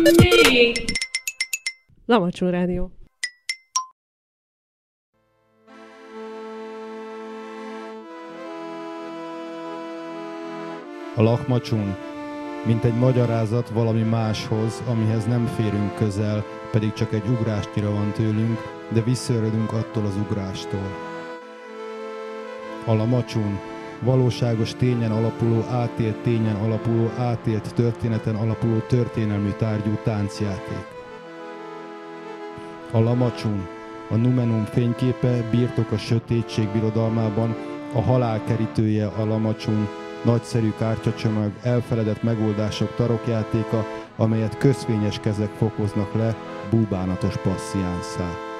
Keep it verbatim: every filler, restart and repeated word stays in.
Lamacsó Rádió. A lakmacsun, mint egy magyarázat valami máshoz, amihez nem férünk közel, pedig csak egy ugrásnyira van tőlünk, de visszaöredünk attól az ugrástól. A lamacsun, valóságos tényen alapuló, átélt tényen alapuló, átélt történeten alapuló történelmű tárgyú táncjáték. A lamacsun, a numenum fényképe, birtok a sötétség birodalmában, a halál kerítője a lamacsun, nagyszerű kártyacsomag, elfeledett megoldások tarokjátéka, amelyet közfényes kezek fokoznak le búbánatos passziánszá.